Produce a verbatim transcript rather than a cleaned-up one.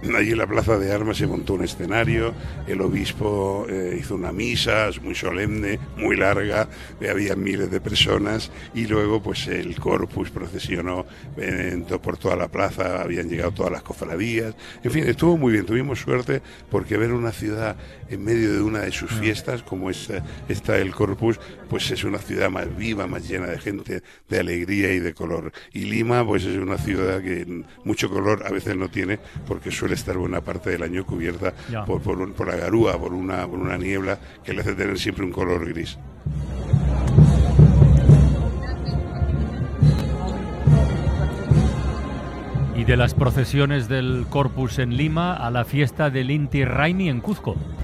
Allí en la Plaza de Armas se montó un escenario, el obispo eh, hizo una misa muy solemne, muy larga, eh, había miles de personas, y luego pues el Corpus procesionó eh, por toda la plaza, habían llegado todas las cofradías, en fin, estuvo muy bien, tuvimos suerte porque ver una ciudad en medio de una de sus fiestas, como es esta el Corpus, pues es una ciudad más viva, más llena de gente, de alegría y de color. Y Lima pues es una ciudad que mucho color a veces no tiene, porque suele estar buena parte del año cubierta por, por, un, por la garúa, por una, por una niebla que le hace tener siempre un color gris. Y de las procesiones del Corpus en Lima a la fiesta del Inti Raymi en Cuzco.